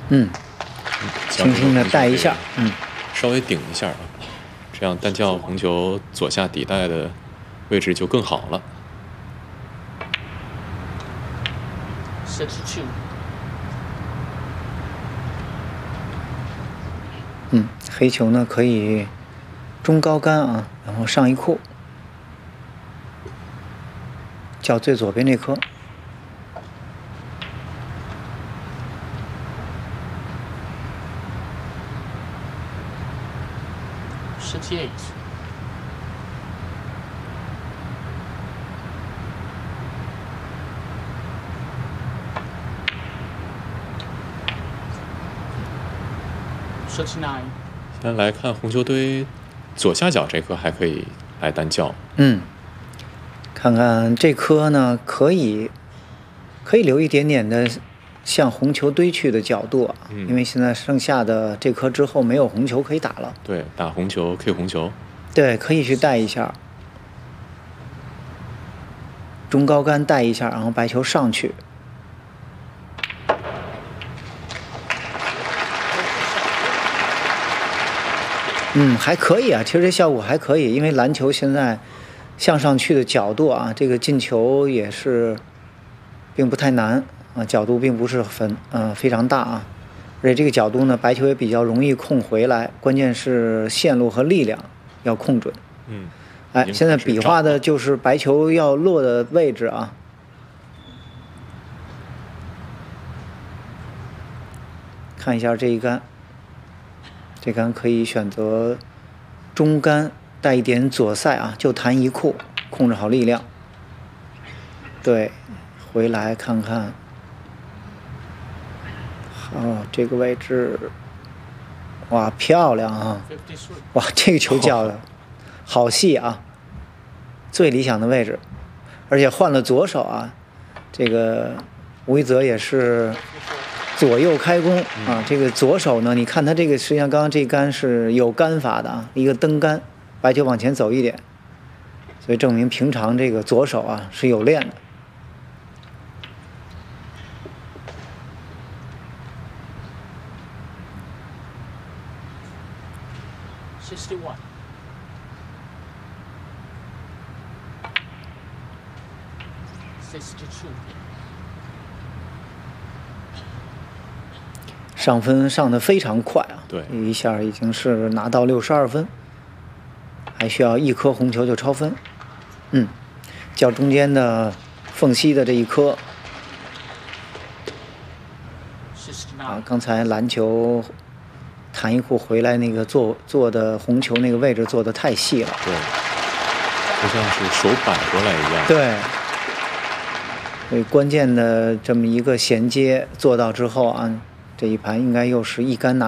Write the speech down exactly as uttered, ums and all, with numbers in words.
嗯，轻轻的带一下，嗯， 稍微顶一下啊，这样单叫红球左下底带的位置就更好了。 嗯，黑球呢可以中高杆啊，然后上一库，叫最左边这颗。 十七。 先来看红球堆左下角这颗还可以来单叫。 嗯，看看这颗呢，可以可以留一点点的向红球堆去的角度啊， 嗯、 因为现在剩下的这颗之后没有红球可以打了。 对，打红球 K 红球。 对，可以去带一下，中高杆带一下，然后白球上去。嗯，还可以啊，其实这效果还可以，因为篮球现在向上去的角度啊，这个进球也是并不太难啊，角度并不是很呃非常大啊，而且这个角度呢，白球也比较容易控回来，关键是线路和力量要控准。 嗯， 哎，现在比划的就是白球要落的位置啊。看一下这一杆。这杆可以选择中杆带一点左塞啊，就弹一库，控制好力量。对，回来看看。好，这个位置，哇，漂亮啊！哇，这个球叫的好细啊，最理想的位置，而且换了左手啊，这个吴一泽也是。左右开弓啊，这个左手呢，你看他这个实际上刚刚这杆是有杆法的啊，一个蹬杆，白球往前走一点，所以证明平常这个左手啊是有练的。 六十一。六十二。 上分上得非常快啊！ 对， 一下已经是拿到六十二分，还需要一颗红球就超分。嗯，较中间的缝隙的这一颗。啊，刚才篮球弹一库回来那个做做的红球那个位置做的太细了。 对，就像是手摆过来一样。 对。所以关键的这么一个衔接做到之后啊。这一盘应该又是一杆拿。